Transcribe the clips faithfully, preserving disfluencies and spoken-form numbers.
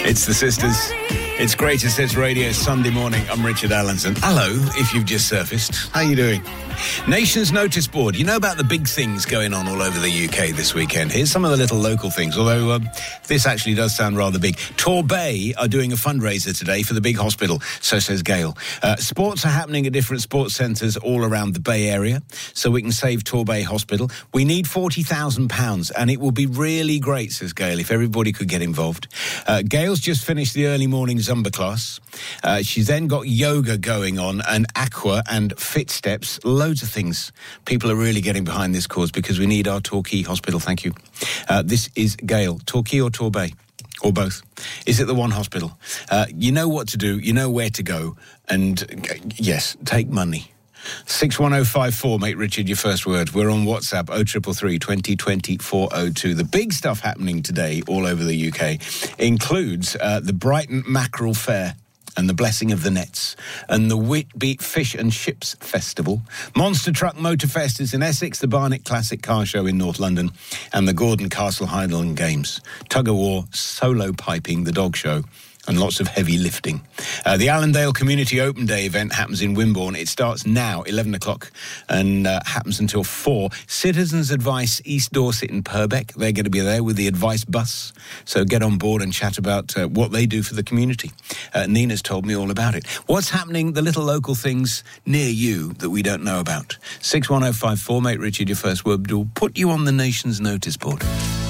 It's the Sisters. It's Greatest Hits Radio Sunday morning. I'm Richard Allenson. Hello, if you've just surfaced. How you doing? Nation's Notice Board. You know about the big things going on all over the U K this weekend. Here's some of the little local things, although um, this actually does sound rather big. Torbay are doing a fundraiser today for the big hospital, so says Gail. Uh, sports are happening at different sports centres all around the Bay Area, so we can save Torbay Hospital. We need forty thousand pounds, and it will be really great, says Gail, if everybody could get involved. Uh, Gail's just finished the early morning Zumba class. Uh, she's then got yoga going on, and aqua and fit steps, loads of things. People are really getting behind this cause because we need our Torquay Hospital. Thank you. Uh, this is Gail. Torquay or Torbay? Or both? Is it the one hospital? Uh, you know what to do. You know where to go. And, uh, yes, take money. six one oh five four, make Richard your first word. We're on WhatsApp, oh three three three, twenty twenty, four oh two. The big stuff happening today all over the U K includes uh, the Brighton Mackerel Fair and the Blessing of the Nets, and the Whitby Fish and Ships Festival. Monster Truck Motorfest is in Essex, the Barnet Classic Car Show in North London, and the Gordon Castle Highland Games. Tug-of-war, solo piping, the dog show, and lots of heavy lifting. Uh, the Allendale Community Open Day event happens in Wimborne. It starts now, eleven o'clock, and uh, happens until four. Citizens Advice East Dorset and Purbeck, they're going to be there with the Advice Bus. So get on board and chat about uh, what they do for the community. Uh, Nina's told me all about it. What's happening, the little local things near you that we don't know about? six one oh five four, make Richard your first word. We'll put you on the nation's notice board.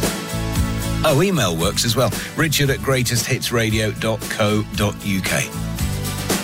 Oh, email works as well. Richard at greatest hits radio dot co dot uk.